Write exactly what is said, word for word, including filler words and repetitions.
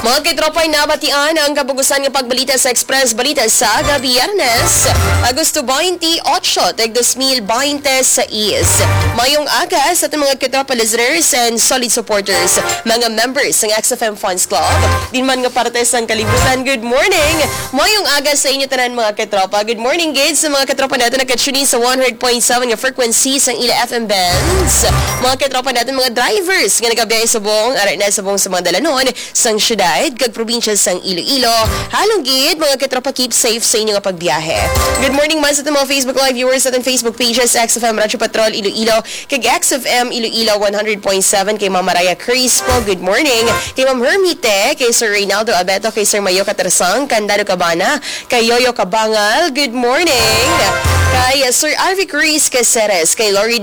Mga kitropay nabatian ang kabugusan ng pagbalita sa Express Balita sa Gabiyernes, Agosto twenty-eight, tag dos mil twenty-seis. Mayong aga sa ating mga kitropa listeners and solid supporters, mga members ng X F M Fans Club, din man nga parte sa kalibutan. Good morning! Mayong aga sa inyo tanan mga kitropa. Good morning, guys, sa mga kitropa natin na katsunin sa one hundred point seven nga frequency sa ila F M bands. Mga kitropa natin, mga drivers nga nagabiyay sa buong, aray na sa buong sa mga dalanon, sang syudad, kag probinsya sang Iloilo. Halong gid, mga kitropa, keep safe sa inyo nga pagbiyahe. Good morning man sa ating mga Facebook Live viewers sa ating Facebook pages, X F M Radyo Patrol Iloilo, kag X F M Iloilo one hundred point seven, kay Ma'am Maraya Crispo, good morning. Kay Ma'am Hermite, kay Sir Reynaldo Abeto, kay Sir Mayo Katrasang, Candado Cabana, kay Yoyo Kabangal, good morning. Kay Sir Arvie Cruz Caceres, kay Lori